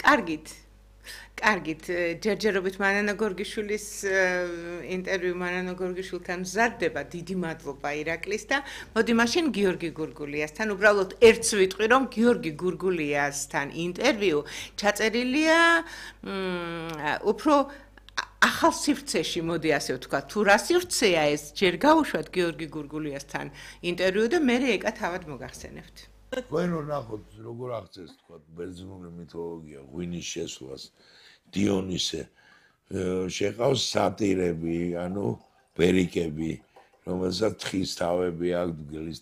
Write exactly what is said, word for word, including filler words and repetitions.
კარგით. კარგით, ჯერჯერობით მანანა გორგიშვილის ინტერვიუ მანანა გორგიშვილთან მზადდება. დიდი მადლობა ირაკლის და მოდი მაშინ გიორგი გურგულიასთან უბრალოდ ერთს ვიტყვი რომ გიორგი გურგულიასთან ინტერვიუ ჩაწერილია უფრო ახალ სივრცეში, მოდი ასე ვთქვა, თუ რა სივრცეა ეს, ჯერ გავუშვათ გიორგი გურგულიასთან ინტერვიუ და მე ეკა თავად მოგახსენებთ. თქვენ რო ნახოთ როგორ აღწევს თქვა ბერძნული მითოლოგია ღვინის შესვლას დიონისე შეყავს სატირები ანუ ბერიკები რომელსაც თხის თავები აქვს დგლის